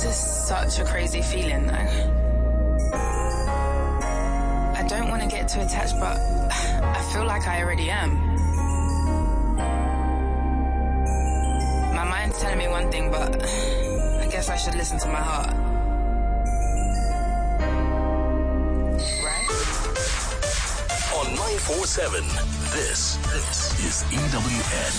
is such a crazy feeling, though. I don't want to get too attached, but I feel like I already am. My mind's telling me one thing, but I guess I should listen to my heart. Right? On 947, this is EWN.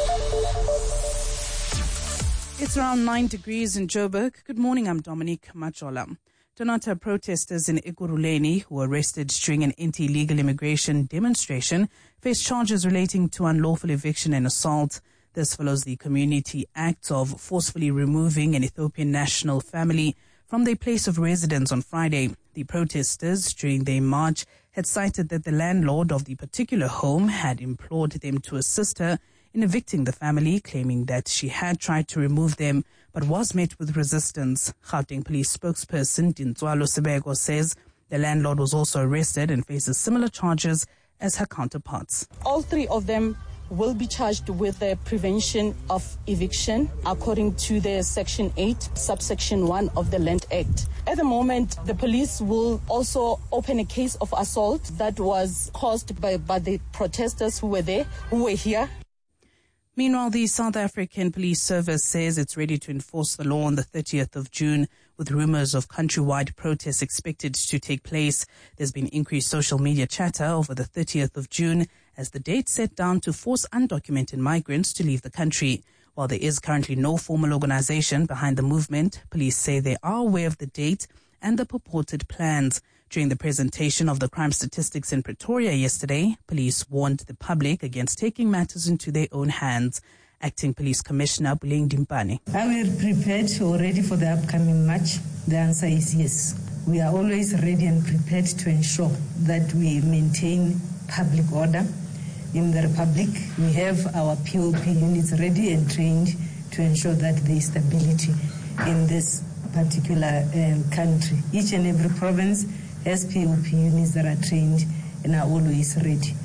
It's around 9 degrees in Joburg. Good morning, I'm Dominique Machola. Donata protesters in Ekurhuleni who were arrested during an anti-illegal immigration demonstration face charges relating to unlawful eviction and assault. This follows the Community Act of forcefully removing an Ethiopian national family from their place of residence on Friday. The protesters during their march had cited that the landlord of the particular home had implored them to assist her in evicting the family, claiming that she had tried to remove them but was met with resistance. Gauteng police spokesperson Dintswalo Sebego says the landlord was also arrested and faces similar charges as her counterparts. All three of them will be charged with the prevention of eviction according to the Section 8, subsection 1 of the Land Act. At the moment, the police will also open a case of assault that was caused by the protesters who were here. Meanwhile, the South African Police Service says it's ready to enforce the law on the 30th of June, with rumors of countrywide protests expected to take place. There's been increased social media chatter over the 30th of June as the date set down to force undocumented migrants to leave the country. While there is currently no formal organization behind the movement, police say they are aware of the date and the purported plans. During the presentation of the crime statistics in Pretoria yesterday, police warned the public against taking matters into their own hands. Acting Police Commissioner Buleng Dimpane. Are we prepared or ready for the upcoming march? The answer is yes. We are always ready and prepared to ensure that we maintain public order in the Republic. We have our POP units ready and trained to ensure that there is stability in this particular country. Each and every province has POP units that are trained and are always ready.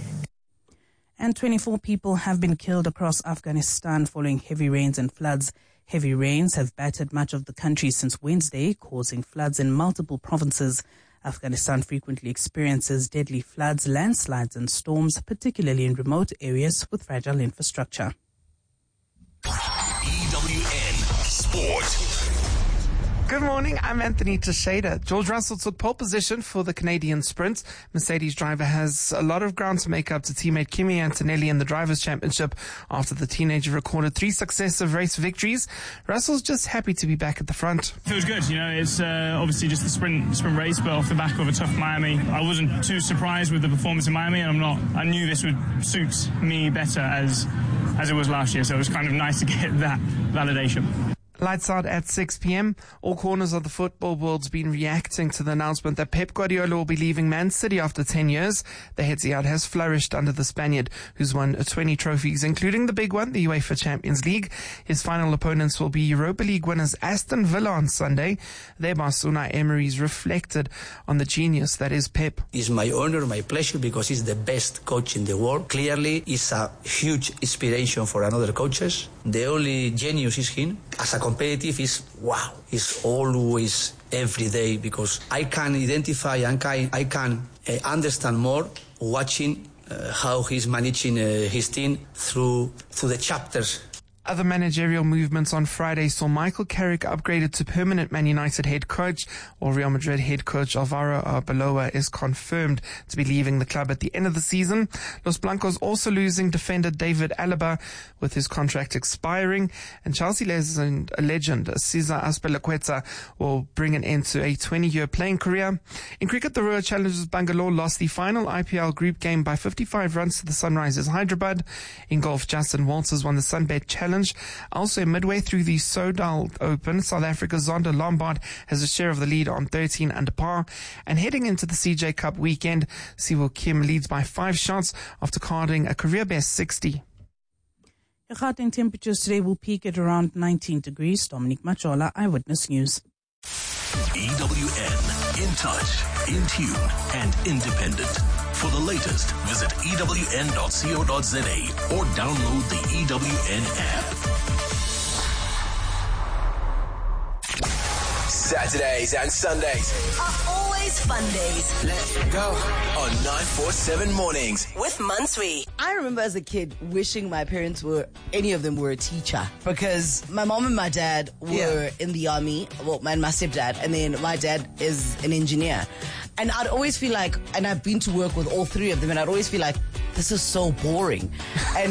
And 24 people have been killed across Afghanistan following heavy rains and floods. Heavy rains have battered much of the country since Wednesday, causing floods in multiple provinces. Afghanistan frequently experiences deadly floods, landslides and storms, particularly in remote areas with fragile infrastructure. EWN Sport. Good morning, I'm Anthony Teixeira. George Russell took pole position for the Canadian Sprint. Mercedes driver has a lot of ground to make up to teammate Kimi Antonelli in the Drivers' Championship after the teenager recorded 3 successive race victories. Russell's just happy to be back at the front. Feels good, it's obviously just the sprint race, but off the back of a tough Miami. I wasn't too surprised with the performance in Miami, and I knew this would suit me better as it was last year, so it was kind of nice to get that validation. Lights out at 6 p.m. All corners of the football world's been reacting to the announcement that Pep Guardiola will be leaving Man City after 10 years. The heads-out has flourished under the Spaniard, who's won 20 trophies, including the big one, the UEFA Champions League. His final opponents will be Europa League winners Aston Villa on Sunday. Their boss, Unai Emery's reflected on the genius that is Pep. It's my honor, my pleasure, because he's the best coach in the world. Clearly, it's a huge inspiration for another coaches. The only genius is him. As a competitive is wow. It's always every day, because I can identify and I can understand more watching how he's managing his team through the chapters. Other managerial movements on Friday saw Michael Carrick upgraded to permanent Man United head coach, while Real Madrid head coach Alvaro Arbeloa is confirmed to be leaving the club at the end of the season. Los Blancos also losing defender David Alaba with his contract expiring, and Chelsea legend Cesar Azpilicueta will bring an end to a 20-year playing career. In cricket, the Royal Challengers Bangalore lost the final IPL group game by 55 runs to the Sunrisers Hyderabad. In golf, Justin Walters won the Sunbet Challenge. Also, midway through the Sodal Open, South Africa's Zonda Lombard has a share of the lead on 13 under par. And heading into the CJ Cup weekend, Siwoo Kim leads by 5 shots after carding a career-best 60. The Gauteng temperatures today will peak at around 19 degrees. Dominique Machola, Eyewitness News. EWN, in touch, in tune, and independent. For the latest, visit ewn.co.za or download the EWN app. Saturdays and Sundays are always fun days. Let's go on 947 mornings with Mansui. I remember as a kid wishing my parents any of them were a teacher, because my mom and my dad were in the army. Well, my stepdad, and then my dad is an engineer. And I'd always feel like, and I've been to work with all three of them, and I'd always feel like, this is so boring. And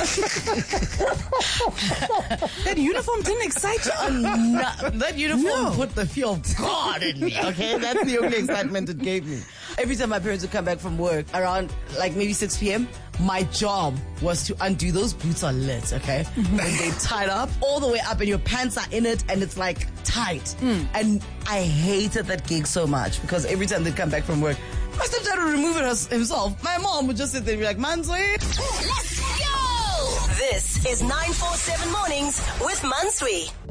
that uniform didn't excite you? That uniform put the fear of God in me, okay? That's the only excitement it gave me. Every time my parents would come back from work around like maybe 6 p.m., my job was to undo those boots are lit, okay? When they tied up all the way up and your pants are in it and it's like tight. And I hated that gig so much because every time they'd come back from work, my stepdad would remove it himself. My mom would just sit there and be like, Mansui, let's go! This is 947 Mornings with Mansui.